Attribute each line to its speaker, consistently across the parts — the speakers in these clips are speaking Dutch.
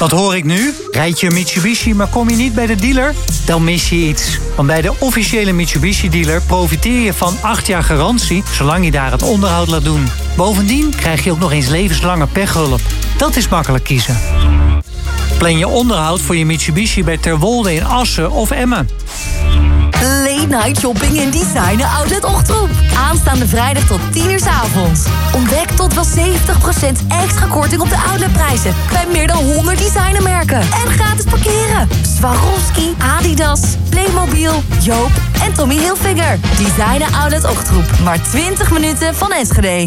Speaker 1: Wat hoor ik nu? Rijd je een Mitsubishi, maar kom je niet bij de dealer? Dan mis je iets. Want bij de officiële Mitsubishi-dealer profiteer je van 8 jaar garantie, zolang je daar het onderhoud laat doen. Bovendien krijg je ook nog eens levenslange pechhulp. Dat is makkelijk kiezen. Plan je onderhoud voor je Mitsubishi bij Terwolde in Assen of Emmen.
Speaker 2: Late night shopping in Designer Outlet Ochtroep. Aanstaande vrijdag tot 10:00 Ontdek tot wel 70% extra korting op de outletprijzen bij meer dan 100 designermerken. En gratis parkeren. Swarovski, Adidas, Playmobil, Joop en Tommy Hilfiger. Designer Outlet Ochtroep. Maar 20 minuten van Enschede.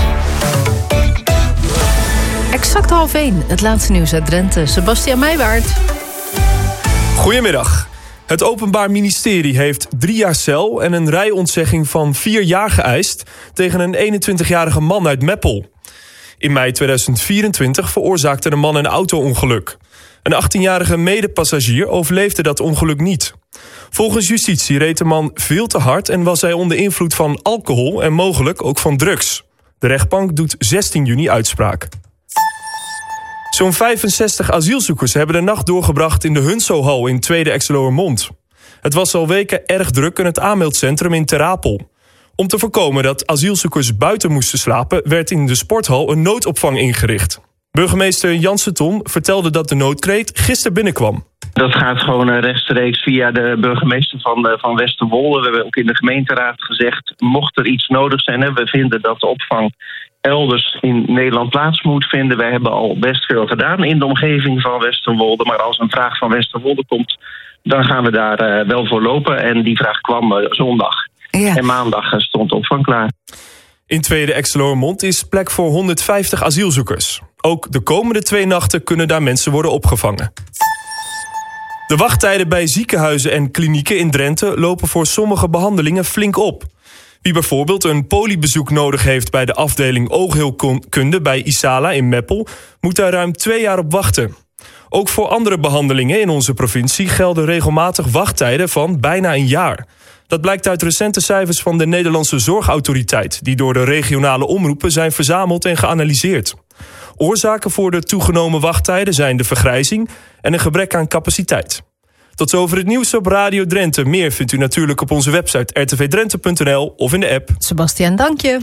Speaker 3: Exact 12:30. Het laatste nieuws uit Drenthe. Sebastiaan Meijwaard.
Speaker 4: Goedemiddag. Het Openbaar Ministerie heeft 3 jaar cel en een rijontzegging van 4 jaar geëist tegen een 21-jarige man uit Meppel. In mei 2024 veroorzaakte de man een auto-ongeluk. Een 18-jarige medepassagier overleefde dat ongeluk niet. Volgens justitie reed de man veel te hard en was hij onder invloed van alcohol en mogelijk ook van drugs. De rechtbank doet 16 juni uitspraak. Zo'n 65 asielzoekers hebben de nacht doorgebracht in de Hunsohal in Tweede Exeloërmond. Het was al weken erg druk in het aanmeldcentrum in Ter Apel. Om te voorkomen dat asielzoekers buiten moesten slapen, werd in de sporthal een noodopvang ingericht. Burgemeester Janse Ton vertelde dat de noodkreet gisteren binnenkwam.
Speaker 5: Dat gaat gewoon rechtstreeks via de burgemeester van Westerwolde. We hebben ook in de gemeenteraad gezegd, mocht er iets nodig zijn, we vinden dat de opvang elders in Nederland plaats moet vinden. Wij hebben al best veel gedaan in de omgeving van Westerwolde. Maar als een vraag van Westerwolde komt, dan gaan we daar wel voor lopen. En die vraag kwam zondag. Ja. En maandag stond de opvang klaar.
Speaker 4: In Tweede Exeloërmond is plek voor 150 asielzoekers. Ook de komende 2 nachten kunnen daar mensen worden opgevangen. De wachttijden bij ziekenhuizen en klinieken in Drenthe lopen voor sommige behandelingen flink op. Wie bijvoorbeeld een polybezoek nodig heeft bij de afdeling oogheelkunde bij Isala in Meppel, moet daar ruim 2 jaar op wachten. Ook voor andere behandelingen in onze provincie gelden regelmatig wachttijden van bijna 1 jaar. Dat blijkt uit recente cijfers van de Nederlandse Zorgautoriteit, die door de regionale omroepen zijn verzameld en geanalyseerd. Oorzaken voor de toegenomen wachttijden zijn de vergrijzing en een gebrek aan capaciteit. Tot zover het nieuws op Radio Drenthe. Meer vindt u natuurlijk op onze website rtvdrenthe.nl of in de app.
Speaker 3: Sebastiaan, dank je.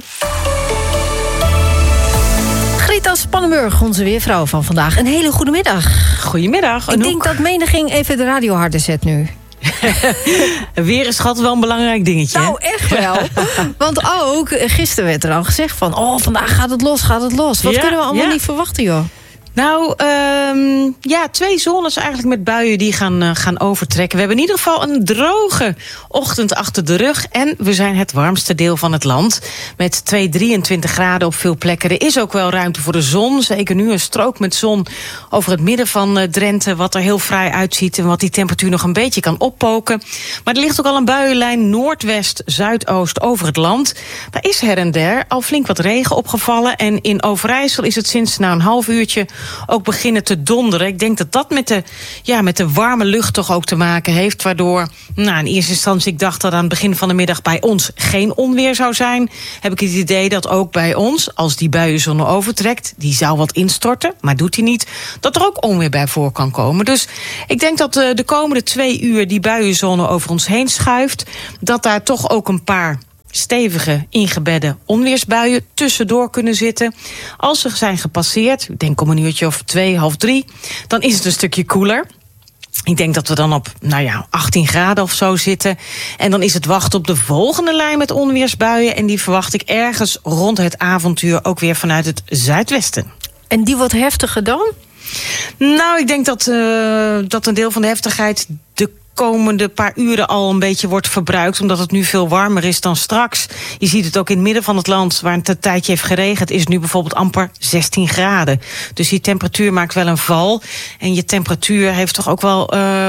Speaker 3: Greta Spannenburg, onze weervrouw van vandaag. Een hele goede middag.
Speaker 6: Goedemiddag.
Speaker 3: Ik denk dat meniging even de radio harder zet nu.
Speaker 6: Weer is schat wel een belangrijk dingetje.
Speaker 3: Nou, echt wel. Want ook gisteren werd er al gezegd van, vandaag gaat het los. Wat kunnen we allemaal niet verwachten, joh?
Speaker 6: Nou, 2 zones eigenlijk met buien die gaan overtrekken. We hebben in ieder geval een droge ochtend achter de rug. En we zijn het warmste deel van het land. Met 23 graden op veel plekken. Er is ook wel ruimte voor de zon. Zeker nu een strook met zon over het midden van Drenthe. Wat er heel fraai uitziet en wat die temperatuur nog een beetje kan oppoken. Maar er ligt ook al een buienlijn noordwest, zuidoost over het land. Daar is her en der al flink wat regen opgevallen. En in Overijssel is het sinds een half uurtje ook beginnen te donderen. Ik denk dat dat met de warme lucht toch ook te maken heeft. Waardoor, in eerste instantie ik dacht dat aan het begin van de middag bij ons geen onweer zou zijn. Heb ik het idee dat ook bij ons, als die buienzone overtrekt, die zou wat instorten, maar doet hij niet, dat er ook onweer bij voor kan komen. Dus ik denk dat de komende 2 uur die buienzone over ons heen schuift, dat daar toch ook een paar stevige ingebedde onweersbuien tussendoor kunnen zitten. Als ze zijn gepasseerd, ik denk om een uurtje of 2, half 3, dan is het een stukje koeler. Ik denk dat we dan op 18 graden of zo zitten. En dan is het wachten op de volgende lijn met onweersbuien. En die verwacht ik ergens rond het avontuur ook weer vanuit het zuidwesten.
Speaker 3: En die wordt heftiger dan?
Speaker 6: Nou, ik denk dat een deel van de heftigheid de komende paar uren al een beetje wordt verbruikt, omdat het nu veel warmer is dan straks. Je ziet het ook in het midden van het land, waar het een tijdje heeft geregend, is nu bijvoorbeeld amper 16 graden. Dus die temperatuur maakt wel een val. En je temperatuur heeft toch ook wel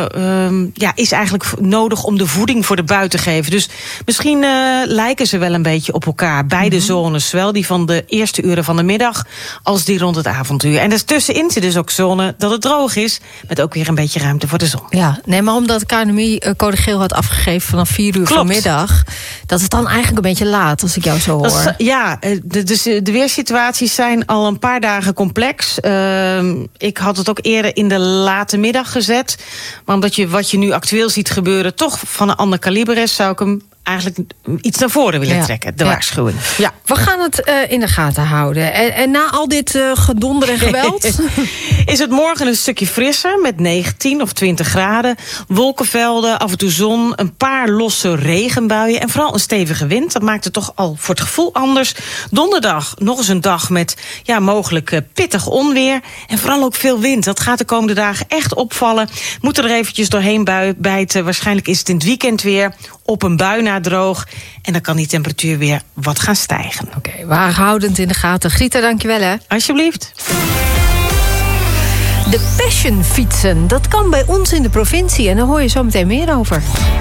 Speaker 6: is eigenlijk nodig om de voeding voor de bui te geven. Dus misschien lijken ze wel een beetje op elkaar. Beide zones, zowel die van de eerste uren van de middag als die rond het avontuur. En tussenin zit dus ook zone dat het droog is, met ook weer een beetje ruimte voor de zon.
Speaker 3: Ja, nee, maar omdat KNMI code geel had afgegeven vanaf 4 uur vanmiddag. Dat is dan eigenlijk een beetje laat, als ik jou zo hoor.
Speaker 6: Dus de weersituaties zijn al een paar dagen complex. Ik had het ook eerder in de late middag gezet. Maar omdat wat je nu actueel ziet gebeuren toch van een ander kaliber is, zou ik hem eigenlijk iets naar voren willen trekken, de waarschuwing.
Speaker 3: Ja, we gaan het in de gaten houden. En na al dit gedonder en geweld
Speaker 6: is het morgen een stukje frisser met 19 of 20 graden. Wolkenvelden, af en toe zon, een paar losse regenbuien en vooral een stevige wind. Dat maakt het toch al voor het gevoel anders. Donderdag nog eens een dag met mogelijk pittig onweer en vooral ook veel wind. Dat gaat de komende dagen echt opvallen. Moeten er eventjes doorheen bijten. Waarschijnlijk is het in het weekend weer op een bui na droog. En dan kan die temperatuur weer wat gaan stijgen.
Speaker 3: Oké, we houden het in de gaten. Grieta, dankjewel hè.
Speaker 6: Alsjeblieft.
Speaker 3: De Passion fietsen, dat kan bij ons in de provincie. En daar hoor je zo meteen meer over.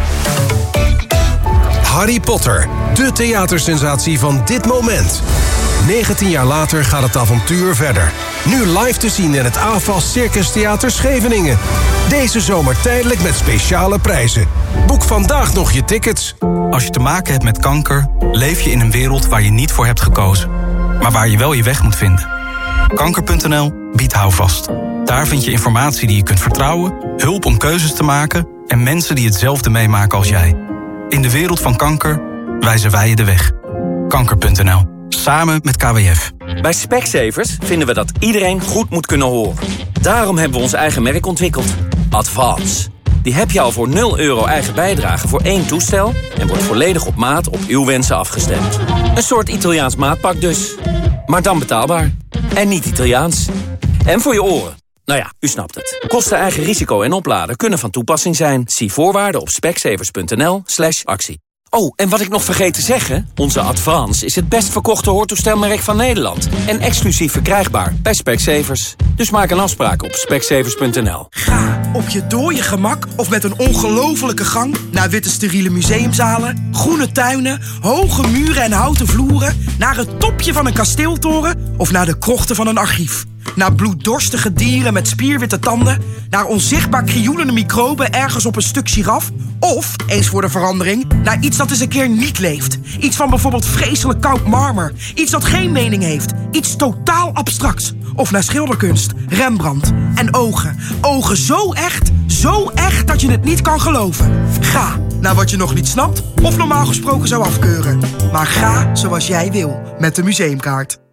Speaker 7: Harry Potter, de theatersensatie van dit moment. 19 jaar later gaat het avontuur verder. Nu live te zien in het AFAS Circus Theater Scheveningen. Deze zomer tijdelijk met speciale prijzen. Boek vandaag nog je tickets.
Speaker 8: Als je te maken hebt met kanker, leef je in een wereld waar je niet voor hebt gekozen. Maar waar je wel je weg moet vinden. Kanker.nl biedt houvast. Daar vind je informatie die je kunt vertrouwen, hulp om keuzes te maken en mensen die hetzelfde meemaken als jij. In de wereld van kanker wijzen wij je de weg. Kanker.nl. Samen met KWF.
Speaker 9: Bij Specsavers vinden we dat iedereen goed moet kunnen horen. Daarom hebben we ons eigen merk ontwikkeld. Advance. Die heb je al voor €0 eigen bijdrage voor 1 toestel en wordt volledig op maat op uw wensen afgestemd. Een soort Italiaans maatpak dus. Maar dan betaalbaar. En niet Italiaans. En voor je oren. Nou ja, u snapt het. Kosten, eigen risico en opladen kunnen van toepassing zijn. Zie voorwaarden op specsavers.nl/actie. Oh, en wat ik nog vergeet te zeggen, onze Advance is het best verkochte hoortoestelmerk van Nederland. En exclusief verkrijgbaar bij Specsavers. Dus maak een afspraak op specsavers.nl.
Speaker 10: Ga op je dode gemak of met een ongelofelijke gang naar witte steriele museumzalen, groene tuinen, hoge muren en houten vloeren, naar het topje van een kasteeltoren of naar de krochten van een archief. Naar bloeddorstige dieren met spierwitte tanden, naar onzichtbaar krioelende microben ergens op een stuk giraf, of, eens voor de verandering, naar iets dat eens een keer niet leeft. Iets van bijvoorbeeld vreselijk koud marmer, iets dat geen mening heeft, iets totaal abstracts. Of naar schilderkunst, Rembrandt en ogen. Ogen zo echt dat je het niet kan geloven. Ga naar wat je nog niet snapt of normaal gesproken zou afkeuren. Maar ga zoals jij wil met de museumkaart.